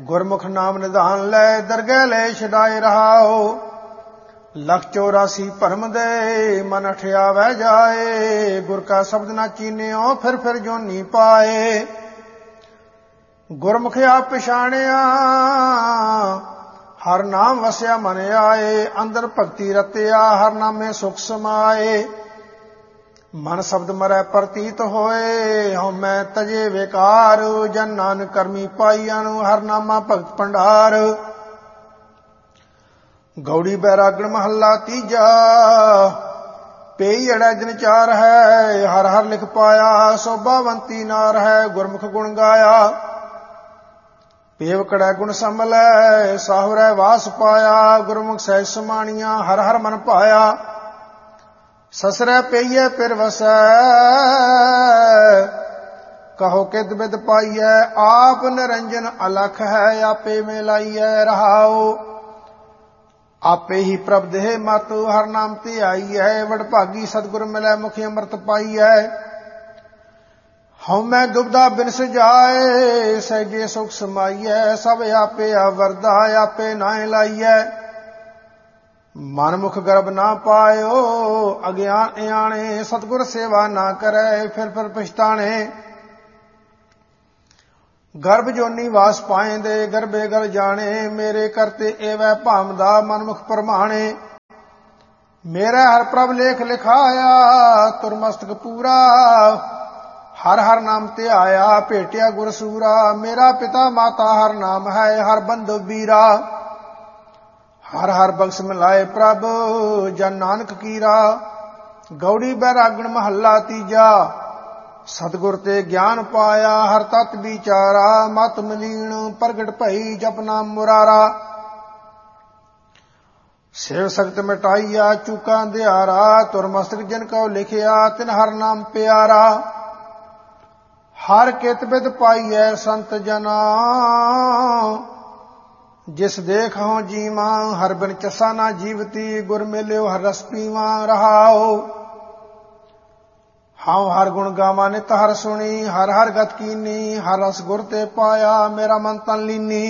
ਗੁਰਮੁਖ ਨਾਮ ਨਿਧਾਨ ਲੈ ਦਰਗਹਿ ਲੈ ਛਡਾਏ ਰਹਾਓ। लख 84 ਭਰਮ ਦੇ ਮਨ ਠਿਆਵੈ ਜਾਏ। ਗੁਰ ਕਾ ਸ਼ਬਦ ਨਾ ਚੀਨਿਓ ਫਿਰ ਜੋਨੀ ਪਾਏ। ਗੁਰਮੁਖ ਆਪ ਪਛਾਣਿਆ ਹਰ ਨਾਮ ਵਸਿਆ ਮਨ ਆਏ। ਅੰਦਰ ਭਗਤੀ ਰਤਿਆ ਹਰ ਨਾਮੇ ਸੁਖ ਸਮਾਏ। ਮਨ ਸ਼ਬਦ ਮਰੈ ਪ੍ਰਤੀਤ ਹੋਏ ਹਉ ਮੈਂ ਤਜੇ ਵਿਕਾਰ। ਜਨ ਨਾਨਕ ਕਰਮੀ ਪਾਈਆਂ ਨੂੰ ਹਰ ਨਾਮਾ ਭਗਤ ਭੰਡਾਰ। ਗੌੜੀ ਬੈਰਾਗਣ ਮਹੱਲਾ ਤੀਜਾ। ਪਈ ਅੜੈ ਦਿਨ ਚਾਰ ਹੈ ਹਰ ਹਰ ਲਿਖ ਪਾਇਆ। ਸੋਭਾਵੰਤੀ ਨਾਰ ਹੈ ਗੁਰਮੁਖ ਗੁਣ ਗਾਇਆ। ਪੇਵ ਕੜੈ ਗੁਣ ਸੰਭਲੈ ਸਾਹੁਰੈ ਵਾਸ ਪਾਇਆ। ਗੁਰਮੁਖ ਸਹਿਜ ਸਮਾਣੀਆਂ ਹਰ ਹਰ ਮਨ ਭਾਇਆ। ਸਸਰੈ ਪਈਐ ਪਿਰ ਵਸੈ ਕਹੋ ਕਿਦ ਬਿਦ ਪਾਈਐ। ਆਪ ਨਿਰੰਜਨ ਅਲਖ ਹੈ ਆਪੇ ਮਿਲਾਈਐ ਰਹਾਉ। ਆਪੇ ਹੀ ਪ੍ਰਭ ਦੇਹ ਮਤ ਹਰ ਨਾਮ ਤੇ ਆਈ ਹੈ। ਵਡਭਾਗੀ ਸਤਿਗੁਰ ਮਿਲੈ ਮੁਖੀ ਅੰਮ੍ਰਿਤ ਪਾਈ ਹੈ। ਹਉ ਮੈਂ ਦੁਬਦਾ ਬਿਨ ਸਜਾਏ ਸਹਿਜੇ ਸੁਖ ਸਮਾਈਐ। ਸਭ ਆਪੇ ਆਵਰਦਾ ਆਪੇ ਨਾਇ ਲਾਈਐ। ਮਨ ਮੁਖ ਗਰਭ ਨਾ ਪਾਇਓ ਅਗਿਆਨ ਇਆਣੇ। ਸਤਿਗੁਰ ਸੇਵਾ ਨਾ ਕਰੈ ਫਿਰ ਪਛਤਾਣੇ। ਗਰਭ ਜੋਨੀ ਵਾਸ ਪਾਏਂਦੇ ਗਰਭੇ ਗਲ ਜਾਣੇ। ਮੇਰੇ ਕਰਤੇ ਏਵੈ ਭਾਮਦਾ ਮਨਮੁਖ ਪ੍ਰਮਾਣੇ। ਮੇਰਾ ਹਰ ਪ੍ਰਭ ਲੇਖ ਲਿਖਾਇਆ ਤੁਰ ਮਸਤਕ ਪੂਰਾ। ਹਰ ਹਰ ਨਾਮ ਧਿਆਇਆ ਭੇਟਿਆ ਗੁਰ ਸੂਰਾ। ਮੇਰਾ ਪਿਤਾ ਮਾਤਾ ਹਰ ਨਾਮ ਹੈ ਹਰ ਬੰਧੁ ਬੀਰਾ। ਹਰ ਹਰ ਬਖਸ਼ ਮਿਲਾਏ ਪ੍ਰਭ ਜਨ ਨਾਨਕ ਕੀਰਾ। ਗੌੜੀ ਬੈਰਾਗਣ ਮਹੱਲਾ ਤੀਜਾ। ਸਤਿਗੁਰ ਤੇ ਗਿਆਨ ਪਾਇਆ ਹਰ ਤਤ ਵਿਚਾਰਾ। ਮਤ ਮਲੀਣ ਪ੍ਰਗਟ ਭਈ ਜਪ ਨਾਮ ਮੁਰਾਰਾ। ਸੇਵ ਸਖਤ ਮਿਟਾਈਆ ਚੂਕਾਂ ਦਿਹਾਰਾ। ਤੁਰ ਮਸਤਕ ਜਿਨ ਕਉ ਲਿਖਿਆ ਤਿਨ ਹਰ ਨਾਮ ਪਿਆਰਾ। ਹਰ ਕਿਤ ਬਿਦ ਪਾਈਐ ਸੰਤ ਜਨਾ। ਜਿਸ ਦੇਖਹੁ ਜੀਵਾ ਹਰ ਬਿਨ ਚਸਾ ਨਾ ਜੀਵਤੀ। ਗੁਰ ਮਿਲਿਓ ਹਰ ਰਸ ਪੀਵਾ ਰਹਾਓ। ਹਉ ਹਰ ਗੁਣ ਗਾਵਾਂ ਨਿਤ ਹਰ ਸੁਣੀ। ਹਰ ਹਰ ਗਤ ਕੀਨੀ ਹਰ ਰਸ ਗੁਰ ਤੇ ਪਾਇਆ। ਮੇਰਾ ਮਨ ਤਨ ਲੀਨੀ।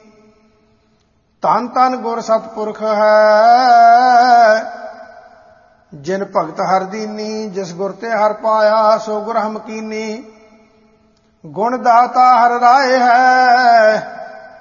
ਧੰਨ ਧੰਨ ਗੁਰ ਸਤਿਪੁਰਖ ਹੈ ਜਿਨ ਭਗਤ ਹਰ ਦੀਨੀ। ਜਿਸ ਗੁਰ ਤੇ ਹਰ ਪਾਇਆ ਸੋ ਗੁਰ ਹਮ ਕੀਨੀ। ਗੁਣ ਦਾਤਾ ਹਰ ਰਾਏ ਹੈ